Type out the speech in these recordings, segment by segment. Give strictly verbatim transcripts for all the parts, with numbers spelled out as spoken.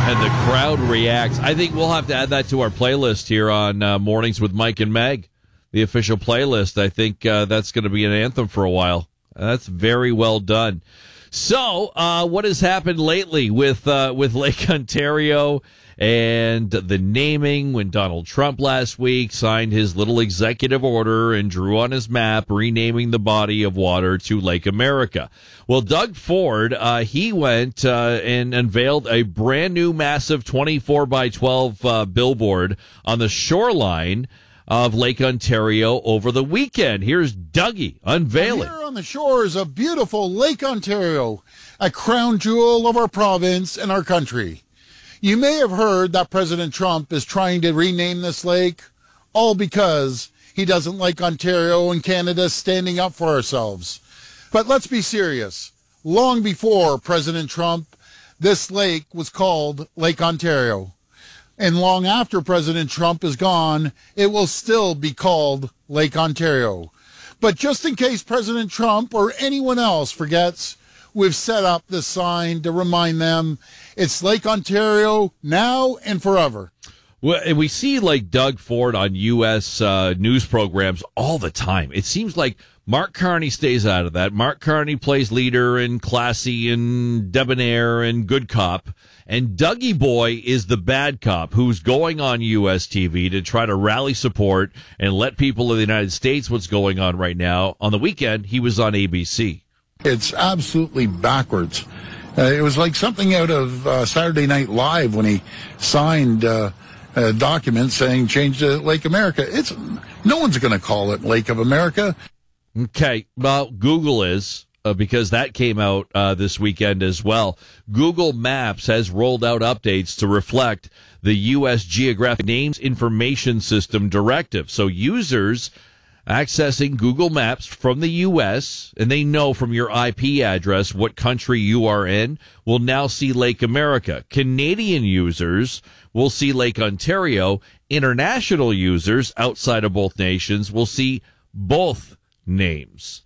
And the crowd reacts. I think we'll have to add that to our playlist here on uh, Mornings with Mike and Meg, the official playlist. I think uh, that's going to be an anthem for a while. That's very well done. So, uh, what has happened lately with uh, with Lake Ontario and the naming when Donald Trump last week signed his little executive order and drew on his map renaming the body of water to Lake America? Well, Doug Ford, uh, he went uh, and unveiled a brand new massive twenty-four by twelve uh, billboard on the shoreline of Lake Ontario over the weekend. Here's Dougie unveiling. Here on the shores of beautiful Lake Ontario, a crown jewel of our province and our country. You may have heard that President Trump is trying to rename this lake, all because he doesn't like Ontario and Canada standing up for ourselves. But let's be serious. Long before President Trump, this lake was called Lake Ontario. And long after President Trump is gone, it will still be called Lake Ontario. But just in case President Trump or anyone else forgets, we've set up this sign to remind them it's Lake Ontario now and forever. Well, and we see like Doug Ford on U S uh, news programs all the time. It seems like Mark Carney stays out of that. Mark Carney plays leader and classy and debonair and good cop. And Dougie Boy is the bad cop who's going on U S T V to try to rally support and let people in the United States what's going on right now. On the weekend, he was on A B C. It's absolutely backwards. Uh, it was like something out of uh, Saturday Night Live when he signed uh, a document saying change to Lake America. It's no one's going to call it Lake of America. Okay, well, Google is, uh, because that came out uh, this weekend as well. Google Maps has rolled out updates to reflect the U S Geographic Names Information System Directive. So users accessing Google Maps from the U S, and they know from your I P address what country you are in, will now see Lake America. Canadian users will see Lake Ontario. International users outside of both nations will see both names.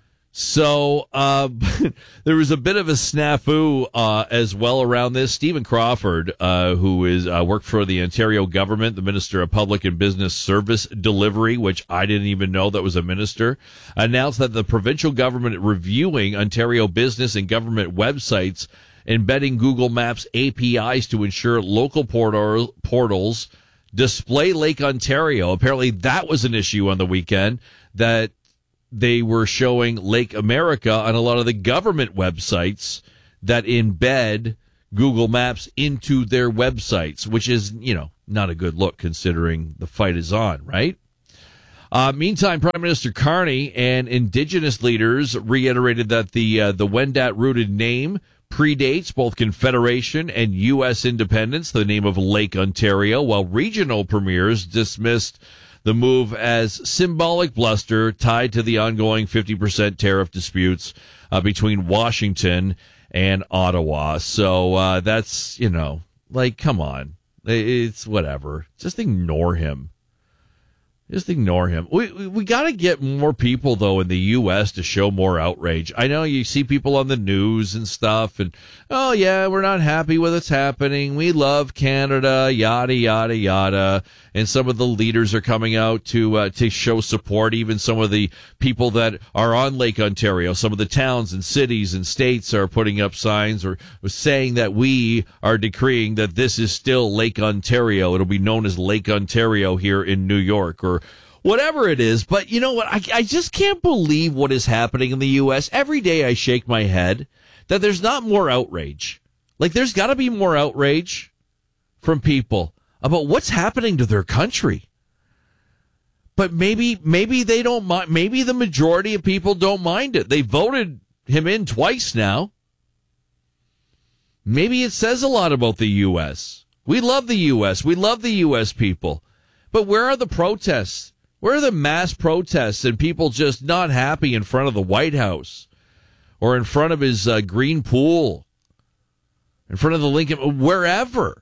So uh, there was a bit of a snafu uh, as well around this. Stephen Crawford, uh, who is uh, worked for the Ontario government, the Minister of Public and Business Service Delivery, which I didn't even know that was a minister, announced that the provincial government reviewing Ontario business and government websites, embedding Google Maps A P Is to ensure local portal- portals display Lake Ontario. Apparently that was an issue on the weekend, that they were showing Lake America on a lot of the government websites that embed Google Maps into their websites, which is, you know, not a good look considering the fight is on, right? Uh, meantime, Prime Minister Carney and Indigenous leaders reiterated that the uh, the Wendat-rooted name predates both Confederation and U S independence, the name of Lake Ontario, while regional premiers dismissed the move as symbolic bluster tied to the ongoing fifty percent tariff disputes uh, between Washington and Ottawa. So uh, that's, you know, like, come on. It's whatever. Just ignore him. Just ignore him. We we, we got to get more people, though, in the U S to show more outrage. I know you see people on the news and stuff, and, oh, yeah, we're not happy with what's happening. We love Canada, yada, yada, yada. And some of the leaders are coming out to uh, to show support, even some of the people that are on Lake Ontario. Some of the towns and cities and states are putting up signs or, or saying that we are decreeing that this is still Lake Ontario. It'll be known as Lake Ontario here in New York, or whatever it is. But you know what? I, I just can't believe what is happening in the U S. Every day I shake my head that there's not more outrage. Like, there's got to be more outrage from people about what's happening to their country. But maybe maybe they don't mind. Maybe the majority of people don't mind it. They voted him in twice now. Maybe it says a lot about the U S. We love the U S. We love the U S people. But where are the protests? Where are the mass protests and people just not happy in front of the White House or in front of his uh, green pool, in front of the Lincoln, wherever?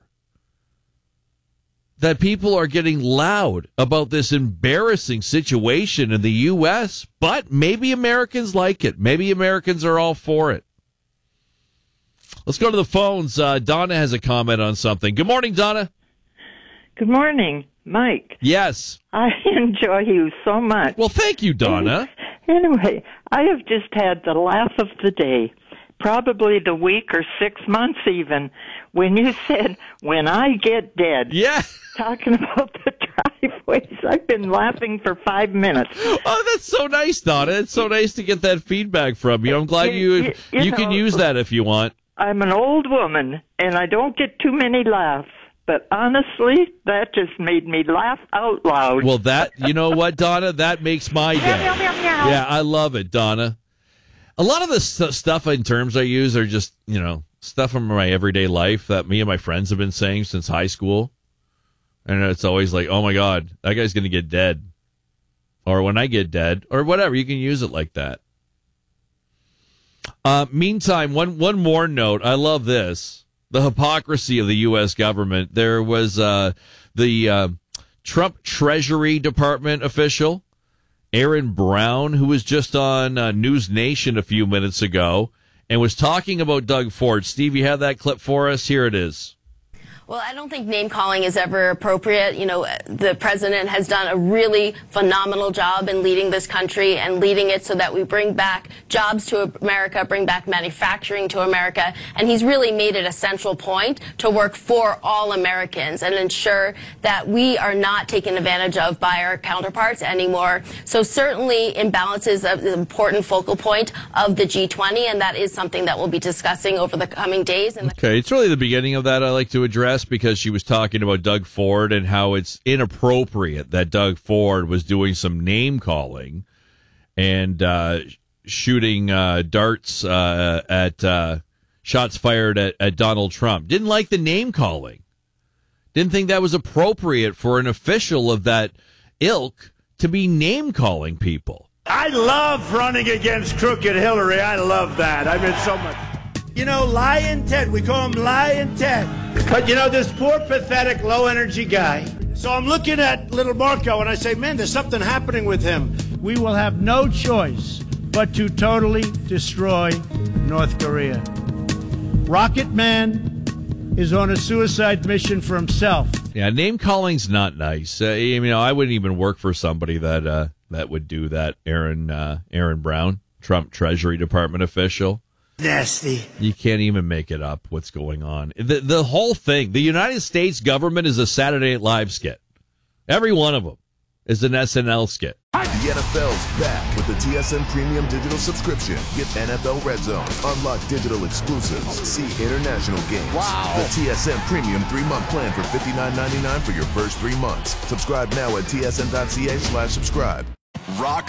That people are getting loud about this embarrassing situation in the U S, but maybe Americans like it. Maybe Americans are all for it. Let's go to the phones. Uh, Donna has a comment on something. Good morning, Donna. Good morning, Mike. Yes. I enjoy you so much. Well, thank you, Donna. Anyway, I have just had the laugh of the day, probably the week or six months even, when you said, when I get dead. Yeah. Talking about the driveways. I've been laughing for five minutes. Oh, that's so nice, Donna. It's so nice to get that feedback from you. I'm glad you you, you, you you know, can use that if you want. I'm an old woman, and I don't get too many laughs. But honestly, that just made me laugh out loud. Well, that, you know what, Donna? That makes my day. Yeah, I love it, Donna. A lot of the st- stuff in terms I use are just, you know, stuff from my everyday life that me and my friends have been saying since high school. And it's always like, oh, my God, that guy's going to get dead. Or when I get dead, or whatever. You can use it like that. Uh, meantime, one one more note. I love this. The hypocrisy of the U S government. There was uh, the uh, Trump Treasury Department official, Aaron Brown, who was just on uh, News Nation a few minutes ago and was talking about Doug Ford. Steve, you have that clip for us? Here it is. Well, I don't think name calling is ever appropriate. You know, the president has done a really phenomenal job in leading this country and leading it so that we bring back jobs to America, bring back manufacturing to America. And he's really made it a central point to work for all Americans and ensure that we are not taken advantage of by our counterparts anymore. So certainly imbalance is an important focal point of the G twenty, and that is something that we'll be discussing over the coming days. And okay, it's really the beginning of that I like to address, because she was talking about Doug Ford and how it's inappropriate that Doug Ford was doing some name calling and uh, shooting uh, darts uh, at uh, shots fired at, at Donald Trump. Didn't like the name calling. Didn't think that was appropriate for an official of that ilk to be name calling people. I love running against crooked Hillary. I love that. I mean, so much. You know, Lion Ted. We call him Lion Ted. But, you know, this poor, pathetic, low-energy guy. So I'm looking at little Marco, and I say, man, there's something happening with him. We will have no choice but to totally destroy North Korea. Rocket Man is on a suicide mission for himself. Yeah, name calling's not nice. Uh, you know, I wouldn't even work for somebody that uh, that would do that. Aaron uh, Aaron Brown, Trump Treasury Department official. Nasty. You can't even make it up what's going on. The the whole thing, the United States government is a Saturday Night Live skit. Every one of them is an S N L skit. The N F L's back with the T S N Premium Digital Subscription. Get N F L Red Zone, unlock digital exclusives, see international games. Wow. The T S N Premium three-month plan for fifty-nine ninety-nine for your first three months. Subscribe now at tsn.ca slash subscribe. Rock